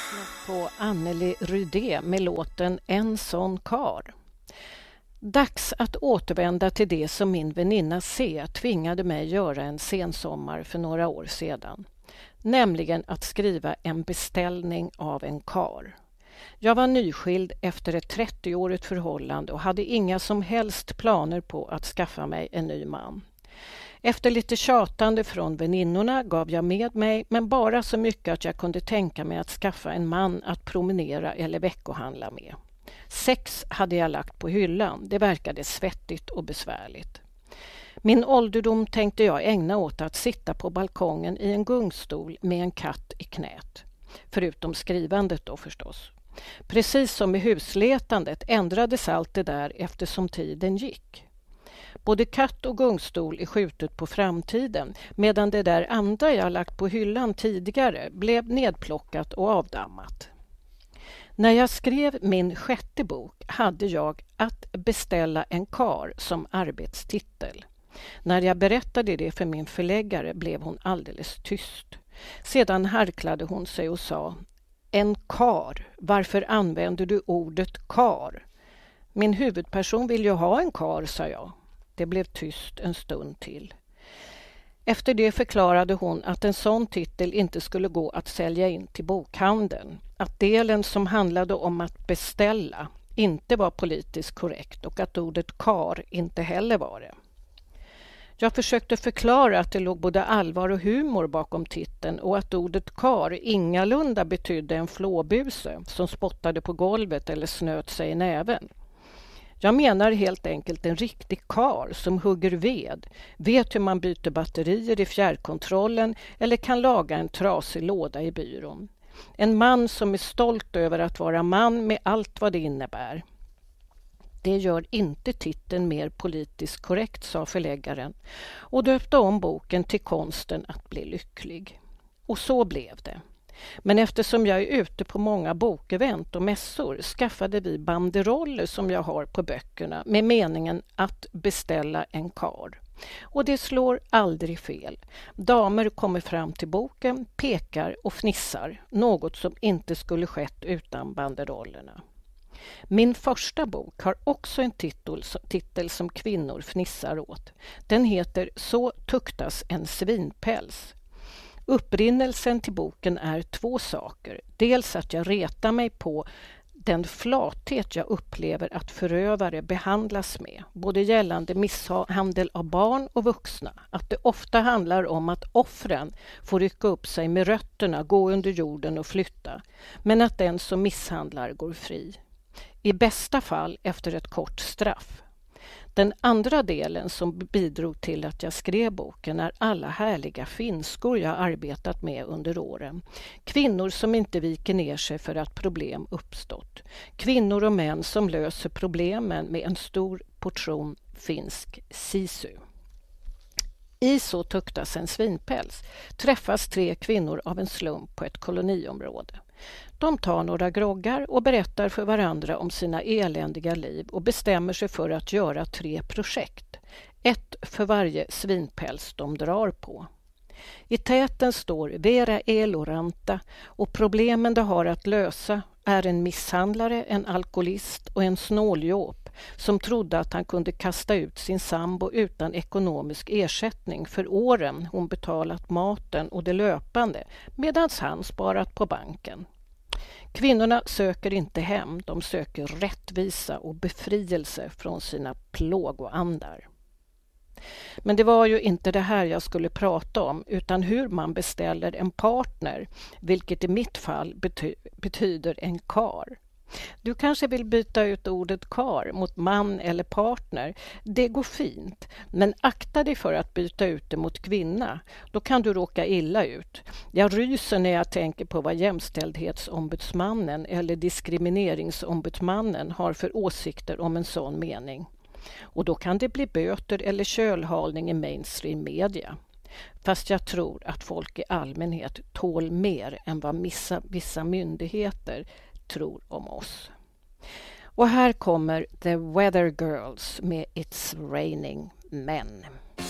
På Anneli Rydé med låten En sån kar. Dags att återvända till det som min väninna C tvingade mig göra en sensommar för några år sedan. Nämligen att skriva en beställning av en kar. Jag var nyskild efter ett 30-årigt förhållande och hade inga som helst planer på att skaffa mig en ny man. Efter lite tjatande från väninnorna gav jag med mig, men bara så mycket att jag kunde tänka mig att skaffa en man att promenera eller veckohandla med. Sex hade jag lagt på hyllan, det verkade svettigt och besvärligt. Min ålderdom tänkte jag ägna åt att sitta på balkongen i en gungstol med en katt i knät. Förutom skrivandet då förstås. Precis som med husletandet ändrades allt det där eftersom tiden gick. Både katt och gungstol är skjutet på framtiden, medan det där andra jag lagt på hyllan tidigare blev nedplockat och avdammat. När jag skrev min 6:e bok hade jag Att beställa en kar som arbetstitel. När jag berättade det för min förläggare blev hon alldeles tyst. Sedan harklade hon sig och sa: En kar, varför använder du ordet kar? Min huvudperson vill ju ha en kar, sa jag. Det blev tyst en stund till. Efter det förklarade hon att en sån titel inte skulle gå att sälja in till bokhandeln. Att delen som handlade om att beställa inte var politiskt korrekt och att ordet kar inte heller var det. Jag försökte förklara att det låg både allvar och humor bakom titeln och att ordet kar ingalunda betydde en flåbuse som spottade på golvet eller snöt sig i näven. Jag menar helt enkelt en riktig kar som hugger ved, vet hur man byter batterier i fjärrkontrollen eller kan laga en trasig låda i byrån. En man som är stolt över att vara man med allt vad det innebär. Det gör inte titeln mer politiskt korrekt, sa förläggaren och döpte om boken till Konsten att bli lycklig. Och så blev det. Men eftersom jag är ute på många bokevent och mässor skaffade vi banderoller som jag har på böckerna med meningen att beställa en kar. Och det slår aldrig fel. Damer kommer fram till boken, pekar och fnissar, något som inte skulle skett utan banderollerna. Min första bok har också en titel som kvinnor fnissar åt. Den heter Så tuktas en svinpäls. Upprinnelsen till boken är 2 saker. Dels att jag retar mig på den flathet jag upplever att förövare behandlas med, både gällande misshandel av barn och vuxna. Att det ofta handlar om att offren får rycka upp sig med rötterna, gå under jorden och flytta, men att den som misshandlar går fri. I bästa fall efter ett kort straff. Den andra delen som bidrog till att jag skrev boken är alla härliga finskor jag arbetat med under åren. Kvinnor som inte viker ner sig för att problem uppstått. Kvinnor och män som löser problemen med en stor portion finsk sisu. I Så tuktas en svinpäls träffas 3 kvinnor av en slump på ett koloniområde. De tar några groggar och berättar för varandra om sina eländiga liv och bestämmer sig för att göra 3 projekt. 1 för varje svinpäls de drar på. I täten står Vera Eloranta och problemen de har att lösa är en misshandlare, en alkoholist och en snåljåp som trodde att han kunde kasta ut sin sambo utan ekonomisk ersättning för åren hon betalat maten och det löpande medan han sparat på banken. Kvinnorna söker inte hem, de söker rättvisa och befrielse från sina plågoandar. Men det var ju inte det här jag skulle prata om utan hur man beställer en partner, vilket i mitt fall betyder en kar. Du kanske vill byta ut ordet kar mot man eller partner. Det går fint, men akta dig för att byta ut det mot kvinna. Då kan du råka illa ut. Jag ryser när jag tänker på vad jämställdhetsombudsmannen eller diskrimineringsombudsmannen har för åsikter om en sån mening. Och då kan det bli böter eller kölhalning i mainstream media. Fast jag tror att folk i allmänhet tål mer än vad vissa myndigheter tror om oss. Och här kommer The Weather Girls med It's Raining Men.